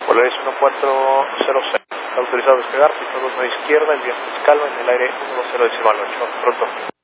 Polaris 1406. Está autorizado a despegar, pista 2 a izquierda, el viento es calma, en el aire 10 decimal 8. Pronto.